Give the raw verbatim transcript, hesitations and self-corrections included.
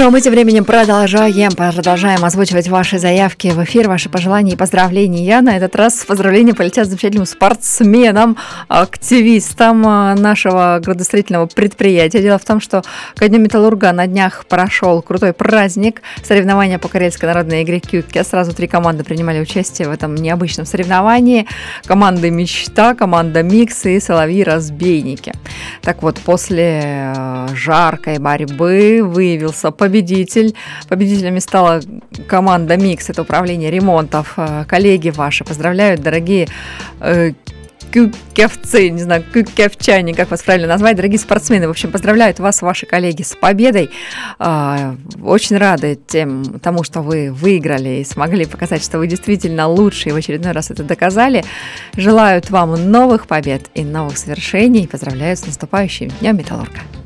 Ну, а мы тем временем продолжаем, продолжаем озвучивать ваши заявки в эфир, ваши пожелания и поздравления. На этот раз поздравления полетят замечательным спортсменам, активистам нашего градостроительного предприятия. Дело в том, что ко Дню металлурга на днях прошел крутой праздник. Соревнования по карельской народной игре кюкке. Сразу три команды принимали участие в этом необычном соревновании. Команда «Мечта», команда «Микс» и «Соловьи-разбейники». Так вот, после жаркой борьбы выявился победитель. Победителями стала команда «Микс», это управление ремонтов. Коллеги ваши поздравляют, дорогие э, кюккевцы, не знаю, кюккевчане, как вас правильно назвать, дорогие спортсмены. В общем, поздравляют вас, ваши коллеги, с победой. Э, очень рады тем, тому, что вы выиграли и смогли показать, что вы действительно лучшие, в очередной раз это доказали. Желают вам новых побед и новых свершений. Поздравляю с наступающим Днем металлурга.